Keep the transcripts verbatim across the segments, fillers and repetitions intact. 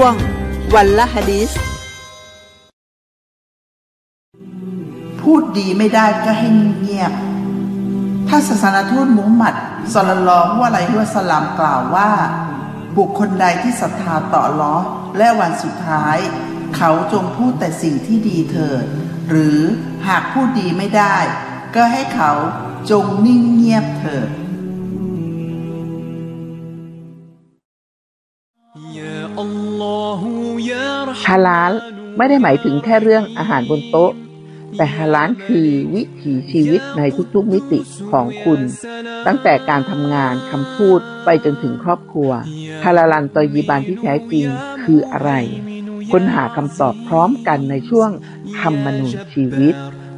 วงวันละหะดีษพูดดีไม่ได้ก็ให้เงียบท่านศาสนทูตมุฮัมมัดศ็อลลัลลอฮุอะลัยฮิวะซัลลัมกล่าวว่าบุคคลใดที่ศรัทธาต่ออัลเลาะห์และวันสุดท้ายเขาจงพูดแต่สิ่งที่ดีเถิดหรือหากพูดดีไม่ได้ก็ให้เขาจงนิ่งเงียบเถิดฮาลาลไม่ได้หมายถึงแค่เรื่องอาหารบนโต๊ะแต่ฮาลาลคือวิถีชีวิตในทุกๆมิติของคุณตั้งแต่การทำงานคำพูดไปจนถึงครอบครัวฮาลาลันตอยีบันที่แท้จริงคืออะไรค้นหาคำตอบพร้อมกันในช่วงธรรมนูญชีวิต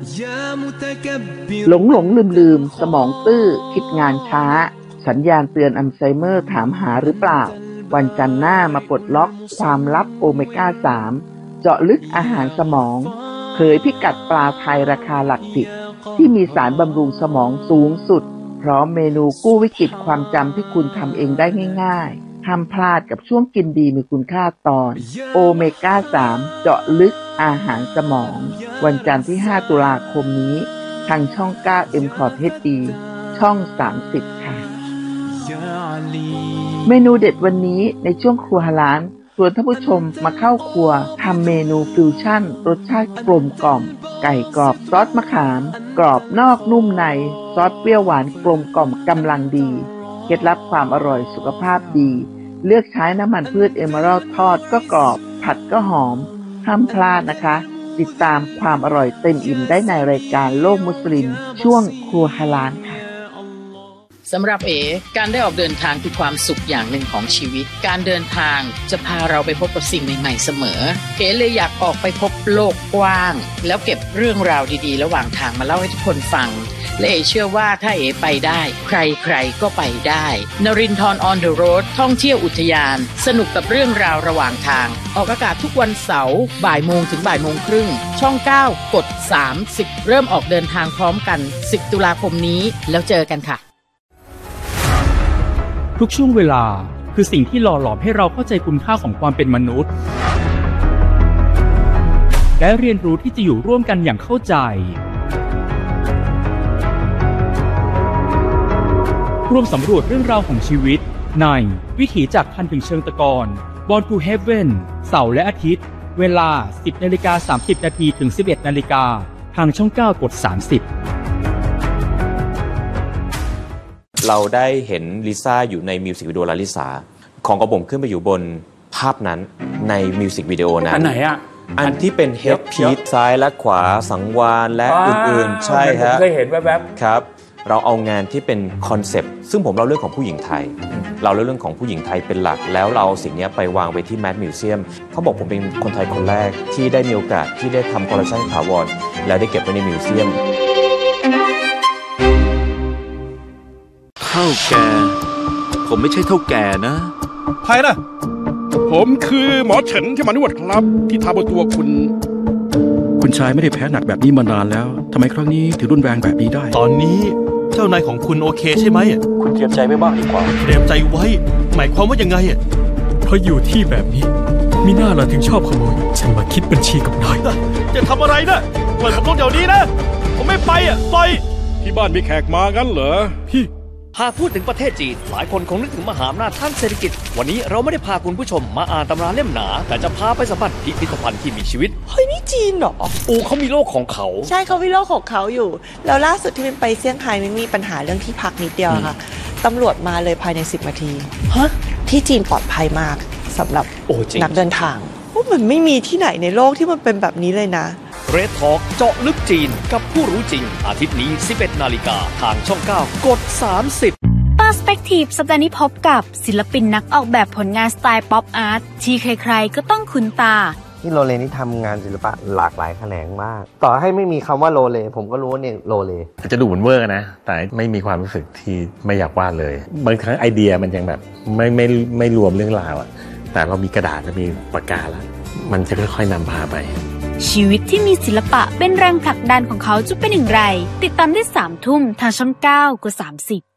หลงหลงลืมลืมสมองตื้อคิดงานช้าสัญญาณเตือนอัลไซเมอร์ถามหาหรือเปล่าวันจันทร์หน้ามาปลดล็อกความลับโอเมก้าสามเจาะลึกอาหารสมองเผยพิกัดปลาไทยราคาหลักสิบที่มีสารบำรุงสมองสูงสุดพร้อมเมนูกู้วิกฤตความจำที่คุณทำเองได้ง่ายๆห้ามพลาดกับช่วงกินดีมีคุณค่าตอนโอเมก้าสามเจาะลึกอาหารสมองวันจันทร์ที่ห้าตุลาคมนี้ทางช่องเก้า เอ็ม คอร์ด เอช ดี ช่องสามสิบค่ะเมนูเด็ดวันนี้ในช่วงครัวฮาลาลชวนท่านผู้ชมมาเข้าครัวทำเมนูฟิวชั่นรสชาติกลมกล่อมไก่กรอบซอสมะขามกรอบนอกนุ่มในซอสเปรี้ยวหวานกลมกล่อมกำลังดีเคล็ดลับความอร่อยสุขภาพดีเลือกใช้น้ำมันพืชเอเมอรัลด์ทอดก็กรอบผัดก็หอมห้ามพลาดนะคะติดตามความอร่อยเต็มอิ่มได้ในรายการโลกมุสลิมช่วงครัวฮาลาลค่ะสำหรับเอ๋การได้ออกเดินทางคือความสุขอย่างหนึ่งของชีวิตการเดินทางจะพาเราไปพบกับสิ่งใหม่ๆเสมอเอ๋เลยอยากออกไปพบโลกกว้างแล้วเก็บเรื่องราวดีๆระหว่างทางมาเล่าให้ทุกคนฟังและเอ๋เชื่อว่าถ้าเอ๋ไปได้ใครๆก็ไปได้นรินทร์ on the road ท่องเที่ยวอุทยานสนุกกับเรื่องราวระหว่างทางออกอากาศทุกวันเสาร์บ่ายโมงถึงบ่ายโมงครึ่งช่องเก้ากดสามสิบเริ่มออกเดินทางพร้อมกันสิบตุลาคมนี้แล้วเจอกันค่ะทุกช่วงเวลาคือสิ่งที่หล่อหลอมให้เราเข้าใจคุณค่าของความเป็นมนุษย์และเรียนรู้ที่จะอยู่ร่วมกันอย่างเข้าใจร่วมสำรวจเรื่องราวของชีวิตในวิถีจากคันถึงเชิงตะกอน Born to Heaven เสาร์และอาทิตย์เวลา สิบนาฬิกาสามสิบนาทีถึง สิบเอ็ดนาฬิกาทางช่องเก้ากดสามสิบเราได้เห็นลิซ่าอยู่ในมิวสิกวิดีโอลาลิซาของกระผมขึ้นไปอยู่บนภาพนั้นในมิวสิกวิดีโอนั้นอันไหนอ่ะอันที่เป็นเฮดพีซซ้ายและขวาสังวาลและอื่นๆใช่ฮะเคยเห็นแวบๆครับเราเอางานที่เป็นคอนเซปต์ซึ่งผมเล่าเรื่องของผู้หญิงไทยเราเล่าเรื่องของผู้หญิงไทยเป็นหลักแล้วเราสิ่งนี้ไปวางไว้ที่แมทมิวเซียมเขาบอกผมเป็นคนไทยคนแรกที่ได้มีโอกาสที่ได้ทำคอลเลคชันถาวรแล้วได้เก็บไว้ในมิวเซียมเท่าแก่ผมไม่ใช่เท่าแก่นะใครนะผมคือหมอเฉินที่มานวดครับที่ทาบนตัวคุณคุณชายไม่ได้แพ้หนักแบบนี้มานานแล้วทำไมครั้งนี้ถึงรุนแรงแบบนี้ได้ตอนนี้เจ้านายของคุณโอเคใช่ไหมคุณเตรียมใจไว้บ้างดีกว่าเตรียมใจไว้หมายความว่ายังไงอ่ะเพราะอยู่ที่แบบนี้มีหน้าเราถึงชอบขโมยฉันมาคิดบัญชีกับนายจะทำอะไรนะปล่อยผมลงเดี๋ยวนี้นะผมไม่ไปอ่ะปล่อยที่บ้านมีแขกมางั้นเหรอพี่หากพูดถึงประเทศจีนหลายคนคงนึกถึงมหาอำนาจทางเศรษฐกิจวันนี้เราไม่ได้พาคุณผู้ชมมาอ่านตำราเล่มหนาแต่จะพาไปสัมผัสพิพิธภัณฑ์ที่มีชีวิตเฮ้ยนี่จีนเหรอโอ้เขามีโลกของเขาใช่เขามีโลกของเขาอยู่แล้วล่าสุดที่เป็นไปเซี่ยงไฮ้มันมีปัญหาเรื่องที่พักนิดเดียวค่ะตำรวจมาเลยภายในสิบนาทีฮะที่จีนปลอดภัยมากสำหรับนักเดินทางว่ามันไม่มีที่ไหนในโลกที่มันเป็นแบบนี้เลยนะเรดทอล์กเจาะลึกจีนกับผู้รู้จริงอาทิตย์นี้ สิบเอ็ดนาฬิกาทางช่องเก้ากดสามสิบ Perspective สัปดาห์นี้พบกับศิลปินนักออกแบบผลงานสไตล์ป๊อปอาร์ตที่ใครๆก็ต้องคุ้นตาที่โรเลนี่ทำงานศิลปะหลากหลายแขนงมากต่อให้ไม่มีคำว่าโรเลผมก็รู้ว่าเนี่ยโรเลจะดูเหมือนเวอร์นะแต่ไม่มีความรู้สึกที่ไม่อยากวาดเลยบางครั้งไอเดียมันยังแบบไม่ไม่ไม่รวมเรื่องราวอะแต่เรามีกระดาษและมีปากกาแล้วมันจะค่อยๆนำพาไปชีวิตที่มีศิลปะเป็นแรงผลักดันของเขาจะเป็นอย่างไรติดตามได้สามทุ่มทางช่องเก้ากดสามสิบ